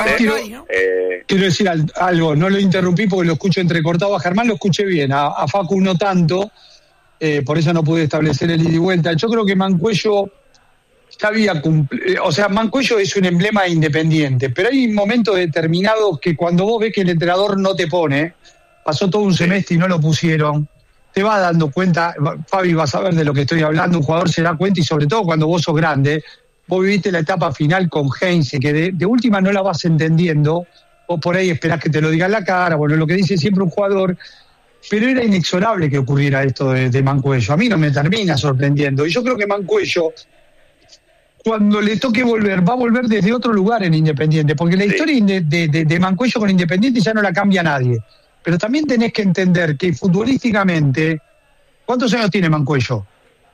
Quiero decir algo, no lo interrumpí porque lo escucho entrecortado. A Germán lo escuché bien, a Facu no tanto, por eso no pude establecer el ida y vuelta. Yo creo que Mancuello ya había cumplido, o sea, Mancuello es un emblema Independiente, pero hay momentos determinados que cuando vos ves que el entrenador no te pone, pasó todo un semestre y no lo pusieron, te vas dando cuenta, Fabi va a saber de lo que estoy hablando, un jugador se da cuenta, y sobre todo cuando vos sos grande, vos viviste la etapa final con Heinze, que de última no la vas entendiendo, vos por ahí esperás que te lo diga en la cara, bueno, lo que dice siempre un jugador, pero era inexorable que ocurriera esto de Mancuello, a mí no me termina sorprendiendo, y yo creo que Mancuello, cuando le toque volver, va a volver desde otro lugar en Independiente, porque la historia de Mancuello con Independiente ya no la cambia nadie. Pero también tenés que entender que futbolísticamente, ¿cuántos años tiene Mancuello?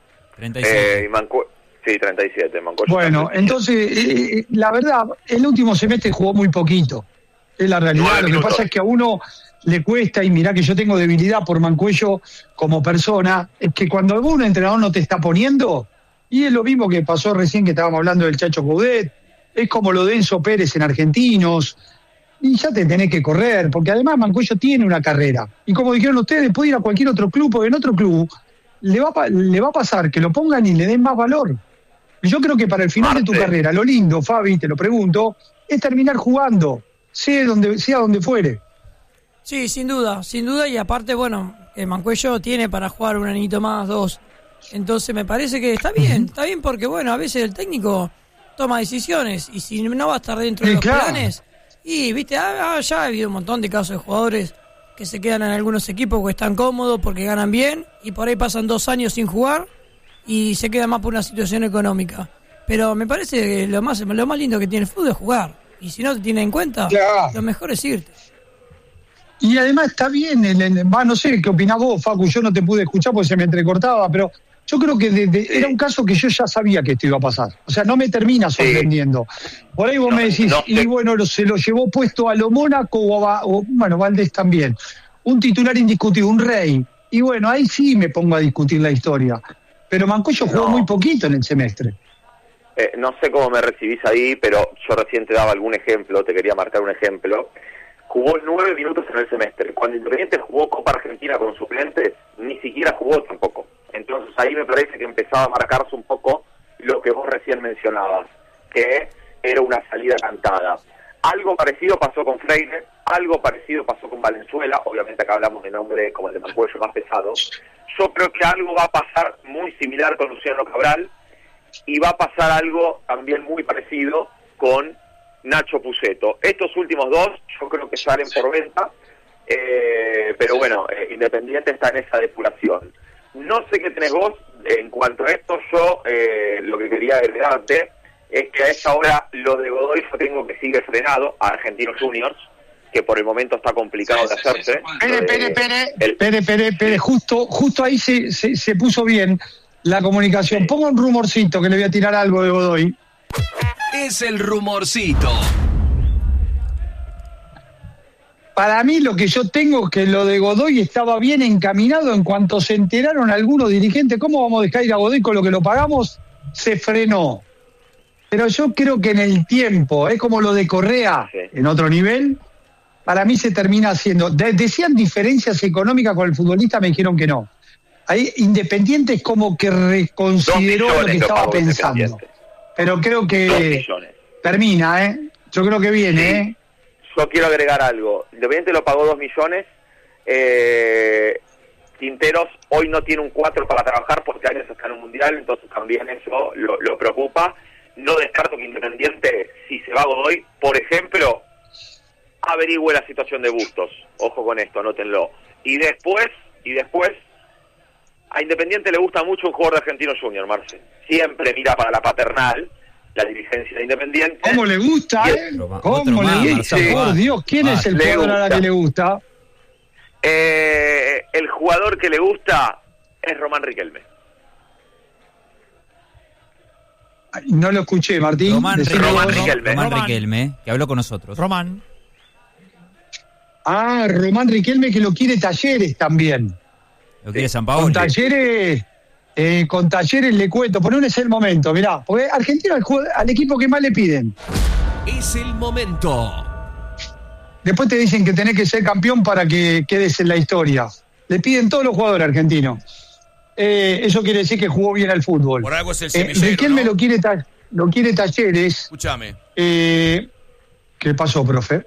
37. Sí, 37, Mancuello. Bueno, 37. Entonces, la verdad, el último semestre jugó muy poquito. Es la realidad. Lo que pasa es que a uno le cuesta, y mirá que yo tengo debilidad por Mancuello como persona, es que cuando algún entrenador no te está poniendo, y es lo mismo que pasó recién que estábamos hablando del Chacho Coudet, es como lo de Enzo Pérez en Argentinos, y ya te tenés que correr, porque además Mancuello tiene una carrera. Y como dijeron ustedes, puede ir a cualquier otro club, porque en otro club le va a pasar que lo pongan y le den más valor. Y yo creo que para el final de tu carrera, lo lindo, Fabi, te lo pregunto, es terminar jugando, sea donde fuere. Sí, sin duda, y aparte, bueno, Mancuello tiene para jugar un añito más, 2. Entonces me parece que está bien porque, bueno, a veces el técnico toma decisiones, y si no va a estar dentro de los planes... Y, viste, ya ha habido un montón de casos de jugadores que se quedan en algunos equipos porque están cómodos, porque ganan bien, y por ahí pasan 2 años sin jugar, y se queda más por una situación económica. Pero me parece que lo más lindo que tiene el fútbol es jugar. Y si no te tiene en cuenta, lo mejor es irte. Y además está bien, no sé qué opinás vos, Facu, yo no te pude escuchar porque se me entrecortaba, pero yo creo que era un caso que yo ya sabía que esto iba a pasar. O sea, no me termina sorprendiendo. Por ahí vos me decís, y bueno, se lo llevó puesto a lo Mónaco o Valdés también. Un titular indiscutible, un rey. Y bueno, ahí sí me pongo a discutir la historia. Pero Mancuello jugó muy poquito en el semestre. No sé cómo me recibís ahí, pero yo recién te daba algún ejemplo, te quería marcar un ejemplo. Jugó 9 minutos en el semestre. Cuando Independiente jugó Copa Argentina con suplentes, ni siquiera jugó tampoco. Entonces ahí me parece que empezaba a marcarse un poco lo que vos recién mencionabas, que era una salida cantada. Algo parecido pasó con Freire, algo parecido pasó con Valenzuela, obviamente acá hablamos de nombre como el de Mancuello más pesado. Yo creo que algo va a pasar muy similar con Luciano Cabral, y va a pasar algo también muy parecido con Nacho Pusetto. Estos últimos dos yo creo que salen por venta, pero bueno, Independiente está en esa depuración. No sé qué tenés vos en cuanto a esto. Yo lo que quería agregarte es que a esa hora lo de Godoy yo tengo que sigue frenado a Argentinos Juniors, que por el momento está complicado de hacerse. Pere, justo ahí se puso bien la comunicación. Pongo un rumorcito que le voy a tirar algo de Godoy. Es el rumorcito. Para mí lo que yo tengo es que lo de Godoy estaba bien encaminado en cuanto se enteraron algunos dirigentes. ¿Cómo vamos a dejar ir a Godoy con lo que lo pagamos? Se frenó. Pero yo creo que en el tiempo, es como lo de Correa, en otro nivel, para mí se termina haciendo. Decían diferencias económicas con el futbolista, me dijeron que no. Ahí Independiente es como que reconsideró lo que estaba pensando. Pero creo que termina, Yo creo que viene, Yo quiero agregar algo. Independiente lo pagó 2 millones. Quinteros hoy no tiene un 4 para trabajar porque Arias está en un mundial, entonces también eso lo preocupa. No descarto que Independiente, si se va a Godoy, por ejemplo, averigüe la situación de Bustos. Ojo con esto, anótenlo. Y después, a Independiente le gusta mucho un jugador de Argentinos Juniors, Marce. Siempre mira para la paternal, la dirigencia de Independiente. ¿Cómo le gusta, ¿Cómo le gusta? Por Dios, ¿quién es el jugador a la que le gusta? El jugador que le gusta es Román Riquelme. No lo escuché, Martín. Román Riquelme, que habló con nosotros. Román Riquelme, que lo quiere Talleres también. Lo quiere San Paolo. Con Talleres le cuento, pero no es el momento, mirá, porque Argentina al equipo que más le piden. Es el momento. Después te dicen que tenés que ser campeón para que quedes en la historia. Le piden todos los jugadores argentinos. Eso quiere decir que jugó bien al fútbol. Por algo es el semillero, Riquelme, ¿no? lo quiere Talleres. Escúchame. ¿Qué pasó, profe?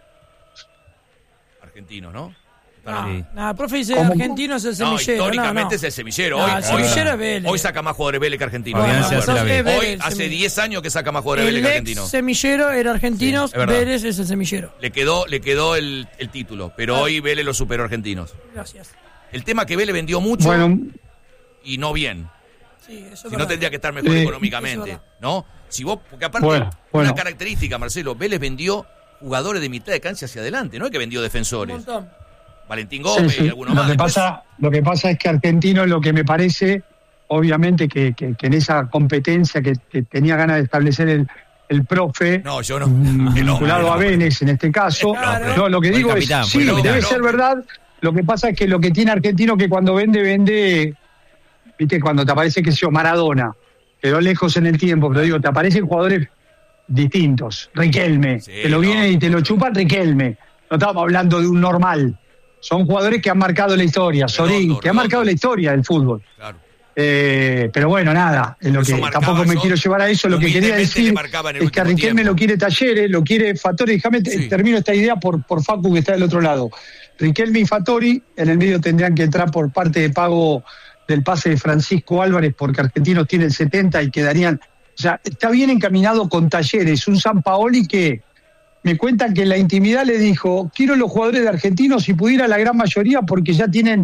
Argentino, ¿no? El profe dice argentino es el semillero. Históricamente es el semillero. El semillero es Vélez. Hoy saca más jugadores Vélez que argentinos. Hoy hace 10 años que saca más jugadores Vélez que argentinos. El semillero era argentinos, Vélez es el semillero. Le quedó el título, pero hoy Vélez lo superó a argentinos. Gracias. El tema que Vélez vendió mucho y no bien. Sí, eso si no tendría que estar mejor económicamente, ¿no? Porque aparte, una característica, Marcelo, Vélez vendió jugadores de mitad de cancha hacia adelante, no es que vendió defensores. Un montón. Valentín Gómez y algunos más. Lo que pasa es que Argentino, lo que me parece, obviamente que en esa competencia que tenía ganas de establecer el profe, vinculado a Vélez en este caso, lo que digo es, debe ser verdad. Lo que pasa es que lo que tiene Argentino que cuando vende, viste, cuando te aparece Maradona, quedó lejos en el tiempo, pero digo, te aparecen jugadores distintos. Riquelme, te lo viene y te lo chupan Riquelme. No estamos hablando de un normal. Son jugadores que han marcado la historia. Sorín, que ha marcado la historia del fútbol. Claro. Pero bueno, nada. En lo que tampoco me quiero llevar a eso. Lo que quería decir es que a Riquelme lo quiere Talleres, lo quiere Fattori. Déjame termino esta idea por Facu, que está del otro lado. Riquelme y Fattori en el medio tendrían que entrar por parte de pago del pase de Francisco Álvarez, porque Argentinos tiene el 70 y quedarían. O sea, está bien encaminado con Talleres. Un Sampaoli que me cuentan que en la intimidad le dijo, quiero los jugadores de Argentinos, si pudiera la gran mayoría, porque ya tienen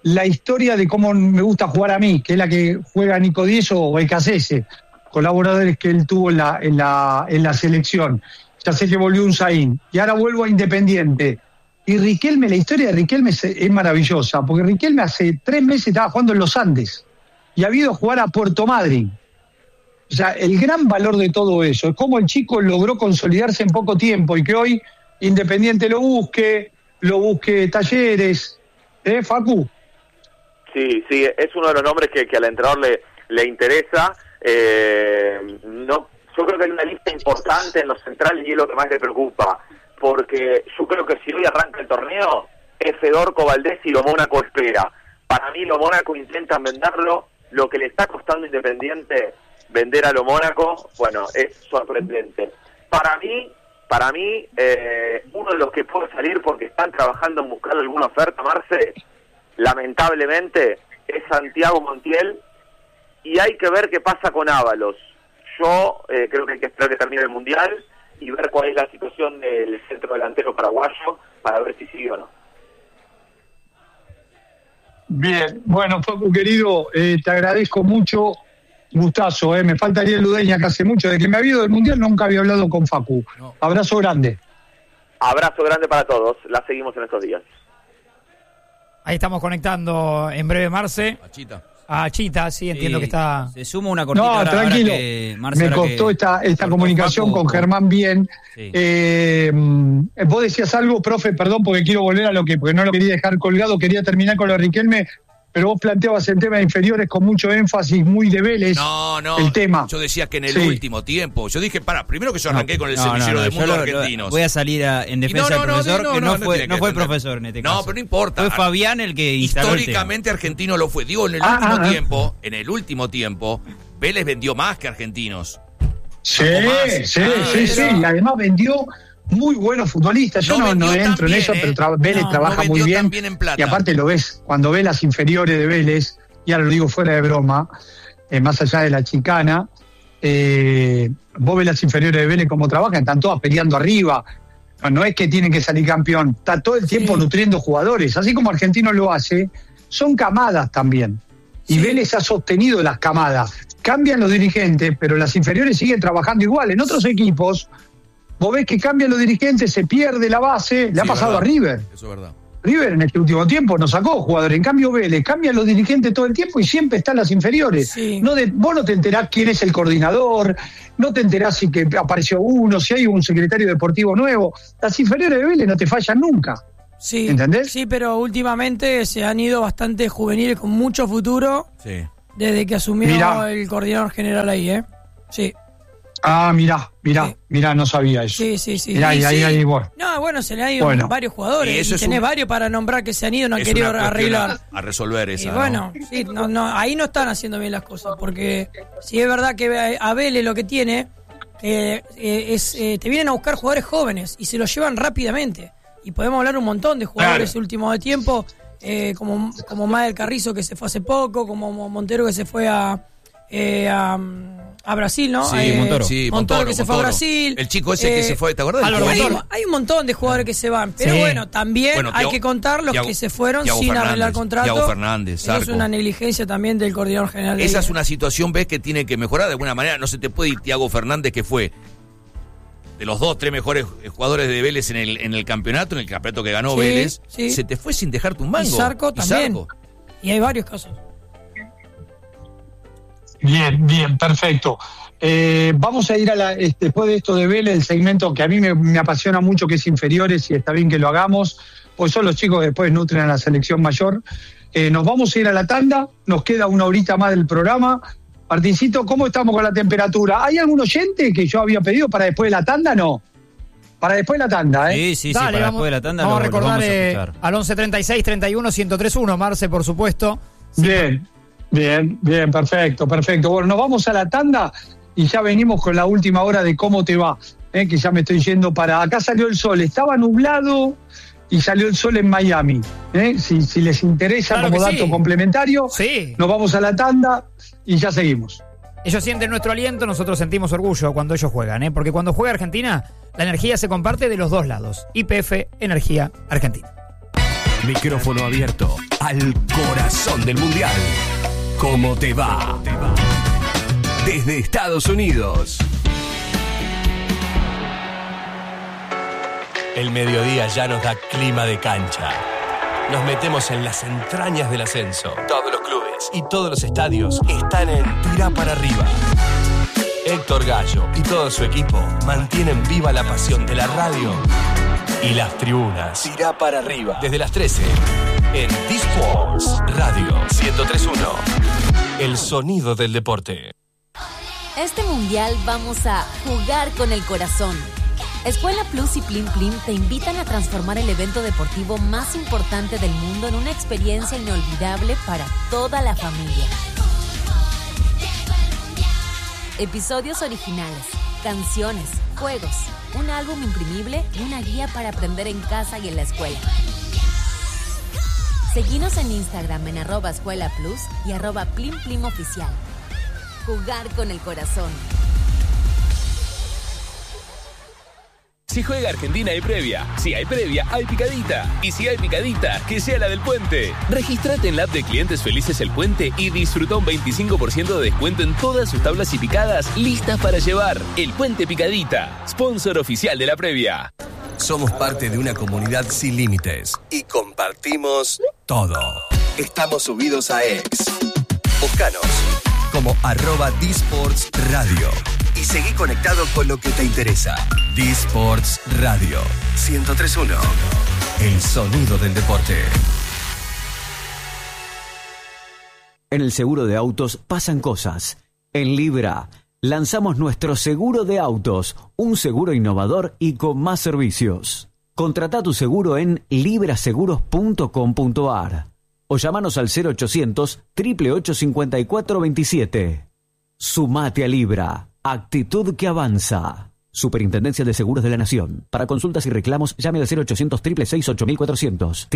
la historia de cómo me gusta jugar a mí, que es la que juega Nico Dieso o Becasese, colaboradores que él tuvo en la selección. Ya sé que volvió Unzaín, y ahora vuelvo a Independiente. Y Riquelme, la historia de Riquelme es maravillosa, porque Riquelme hace 3 meses estaba jugando en los Andes, y ha ido a jugar a Puerto Madryn. O sea, el gran valor de todo eso es cómo el chico logró consolidarse en poco tiempo, y que hoy Independiente lo busque Talleres, Facu. Sí, es uno de los nombres que al entrenador le interesa. Yo creo que hay una lista importante en los centrales y es lo que más le preocupa, porque yo creo que si hoy arranca el torneo es Fedorco, Valdés y Lo Mónaco espera. Para mí Lo Mónaco intentan venderlo, lo que le está costando Independiente vender a Lo Mónaco, bueno, es sorprendente. Para mí, uno de los que puede salir porque están trabajando en buscar alguna oferta, Marce, lamentablemente, es Santiago Montiel, y hay que ver qué pasa con Ábalos. Yo creo que hay que esperar que termine el Mundial y ver cuál es la situación del centro delantero paraguayo para ver si sigue o no. Bien, bueno, Facu querido, te agradezco mucho, gustazo, me falta Ariel Ludeña, que hace mucho, de que me había ido del Mundial nunca había hablado con Facu. No. Abrazo grande. Abrazo grande para todos, la seguimos en estos días. Ahí estamos conectando en breve, Marce. A Chita, sí, entiendo que está... Se suma una cortita. No, tranquilo, me costó esta comunicación con Germán bien. Sí. Vos decías algo, profe, perdón, porque quiero volver a porque no lo quería dejar colgado, quería terminar con lo de Riquelme, pero vos planteabas el tema de inferiores con mucho énfasis, muy de Vélez. No, el tema. Yo decía que en el último tiempo, yo dije, primero que yo arranqué con el semillero de mundo argentinos. Voy a salir en defensa del profesor, que no fue el profesor en este caso. No, pero no importa. Fue Fabián el que instaló históricamente Argentino lo fue. Digo, en el último tiempo, Vélez vendió más que Argentinos. Sí. Y además vendió muy buenos futbolistas. Yo no entro en eso, pero Vélez trabaja muy bien. Y aparte lo ves, cuando ves las inferiores de Vélez, y ahora lo digo fuera de broma, más allá de la chicana, vos ves las inferiores de Vélez cómo trabajan, están todas peleando arriba. No es que tienen que salir campeón, está todo el tiempo nutriendo jugadores, así como Argentino lo hace, son camadas también. Y Vélez ha sostenido las camadas. Cambian los dirigentes, pero las inferiores siguen trabajando igual. En otros equipos, vos ves que cambian los dirigentes, se pierde la base, le ha pasado a River. Eso es verdad. River en este último tiempo nos sacó jugadores. En cambio Vélez cambian los dirigentes todo el tiempo y siempre están las inferiores. Sí. Vos no te enterás quién es el coordinador, no te enterás si que apareció uno, si hay un secretario deportivo nuevo. Las inferiores de Vélez no te fallan nunca. Sí, ¿entendés? Sí, pero últimamente se han ido bastante juveniles con mucho futuro desde que asumió el coordinador general ahí, Sí. Ah, mirá, no sabía eso. Sí. Mirá, ahí, bueno. No, bueno, se le han ido varios jugadores y tenés varios para nombrar que se han ido, no han querido arreglar. A resolver esa. Y bueno, sí, ahí no están haciendo bien las cosas, porque si es verdad que a Vélez lo que tiene te vienen a buscar jugadores jóvenes y se los llevan rápidamente. Y podemos hablar un montón de jugadores últimos de tiempo, como Mael Carrizo que se fue hace poco, como Montero que se fue a Brasil, ¿no? Sí, Montoro que se fue a Brasil. El chico ese que se fue, ¿te acuerdas? Hay un montón de jugadores que se van, pero bueno, también hay que contar los que se fueron sin arreglar contrato. Thiago Fernández, Eso es una negligencia también del coordinador general. Esa es una situación, ves, que tiene que mejorar de alguna manera. No se te puede ir Thiago Fernández, que fue de los 2-3 mejores jugadores de Vélez en el campeonato que ganó Vélez, se te fue sin dejarte un mango. Y Zarco también. Y hay varios casos. Bien, perfecto. Vamos a ir después de esto de Vélez, el segmento que a mí me apasiona mucho, que es inferiores, y está bien que lo hagamos, pues son los chicos que después nutren a la selección mayor. Nos vamos a ir a la tanda, nos queda una horita más del programa. Martincito, ¿cómo estamos con la temperatura? ¿Hay algún oyente que yo había pedido para después de la tanda? No. Para después de la tanda, Sí, para después de la tanda. Vamos a recordar al 1136-31-1031, Marce, por supuesto. Bien, perfecto. Bueno, nos vamos a la tanda y ya venimos con la última hora de cómo te va, que ya me estoy yendo para... Acá salió el sol, estaba nublado y salió el sol en Miami. Si les interesa como dato complementario, nos vamos a la tanda y ya seguimos. Ellos sienten nuestro aliento, nosotros sentimos orgullo cuando ellos juegan, porque cuando juega Argentina, la energía se comparte de los dos lados. YPF Energía Argentina. Micrófono abierto al corazón del Mundial. ¿Cómo te va? Desde Estados Unidos. El mediodía ya nos da clima de cancha. Nos metemos en las entrañas del ascenso. Todos los clubes y todos los estadios están en Tirá para arriba. Héctor Gallo y todo su equipo mantienen viva la pasión de la radio y las tribunas. Tirá para arriba. Desde las 13 en D-Sports Radio 103.1. El sonido del deporte. Este mundial vamos a jugar con el corazón. Escuela Plus y Plim Plim te invitan a transformar el evento deportivo más importante del mundo en una experiencia inolvidable para toda la familia. Episodios originales, canciones, juegos, un álbum imprimible y una guía para aprender en casa y en la escuela. Seguinos en Instagram en @escuelaplus y @plimplimoficial. Jugar con el corazón. Si juega Argentina hay previa, si hay previa hay picadita, y si hay picadita, que sea la del Puente. Regístrate en la app de Clientes Felices El Puente y disfruta un 25% de descuento en todas sus tablas y picadas listas para llevar. El Puente Picadita, sponsor oficial de la previa. Somos parte de una comunidad sin límites y compartimos todo. Estamos subidos a X. Búscanos como @D-Sports Radio y seguí conectado con lo que te interesa. D-Sports Radio 103.1. El sonido del deporte. En el seguro de autos pasan cosas. En Libra lanzamos nuestro seguro de autos, un seguro innovador y con más servicios. Contrata tu seguro en libraseguros.com.ar o llámanos al 0800 888 5427. Sumate a Libra, actitud que avanza. Superintendencia de Seguros de la Nación. Para consultas y reclamos, llame al 0800 666 8400,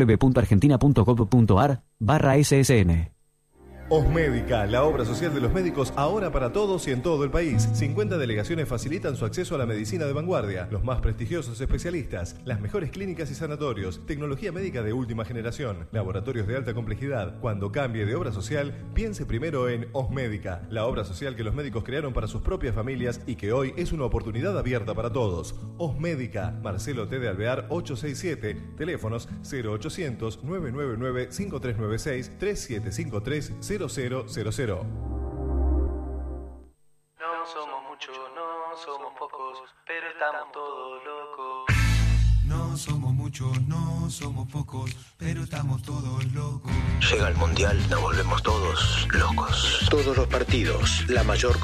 www.argentina.gov.ar/SSN. Osmédica, la obra social de los médicos ahora para todos y en todo el país. 50 delegaciones facilitan su acceso a la medicina de vanguardia, los más prestigiosos especialistas, las mejores clínicas y sanatorios, tecnología médica de última generación, laboratorios de alta complejidad. Cuando cambie de obra social, piense primero en Osmédica, la obra social que los médicos crearon para sus propias familias y que hoy es una oportunidad abierta para todos. Osmédica, Marcelo T. de Alvear 867, teléfonos 0800 999 5396 3753 0000. No somos muchos, no somos pocos, pero estamos todos locos. No somos muchos, no somos pocos, pero estamos todos locos. Llega el Mundial, nos volvemos todos locos. Todos los partidos, la mayor